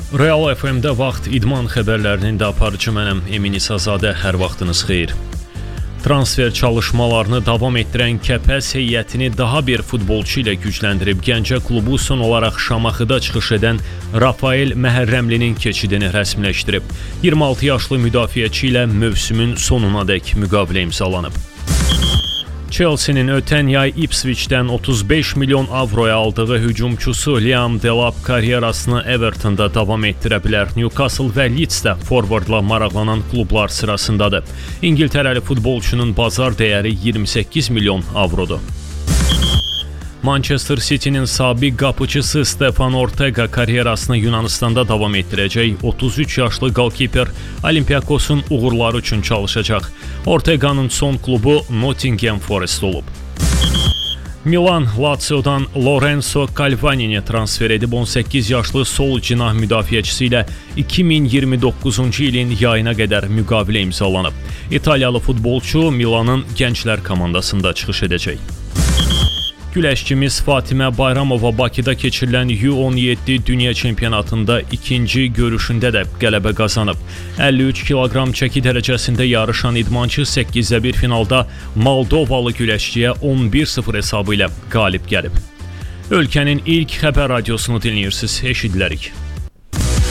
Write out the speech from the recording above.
Real FM-də vaxt idman xəbərlərinin də aparıcı mənəm Emin İsazadə, hər vaxtınız xeyir. Transfer çalışmalarını davam etdirən Kəpəz heyətini daha bir futbolçu ilə gücləndirib. Gəncə klubu son olaraq Şamaxıda çıxış edən Rafael Məhərrəmlinin keçidini rəsmiləşdirib. 26 yaşlı müdafiəçi ilə mövsümün sonunadək müqavilə imzalanıb. Chelsea-nin ötən yay Ipswich-dən 35 milyon avroya aldığı hücumçusu Liam Delap karyerasını Everton'da davam etdirə bilər. Newcastle və Leeds də forvardla maraqlanan klublar sırasındadır. İngiltərəli futbolçunun bazar dəyəri 28 milyon avrodur. Manchester City-nin sabiq qapıcısı Stefan Ortega karyerasını Yunanistanda davam etdirəcək. 33 yaşlı golkiper Olympiakosun uğurları üçün çalışacaq. Ortega'nın son klubu Nottingham Forest olub. Milan Lazio'dan Lorenzo Calvanini transfer edib. 18 yaşlı sol cinah müdafiəçisi ilə 2029-cu ilin yayına qədər müqavilə imzalanıb. İtaliyalı futbolçu Milanın gənclər komandasında çıxış edəcək. Güləşçimiz Fatimə Bayramova Bakıda keçirilən U-17 Dünya Çempionatında ikinci görüşündə də qələbə qazanıb. 53 kiloqram çəki dərəcəsində yarışan idmançı 8-1 finalda Moldovalı güləşçiyə 11-0 hesabı ilə qalib gəlib. Ölkənin ilk xəbər radiosunu dinləyirsiniz, eşidilərik.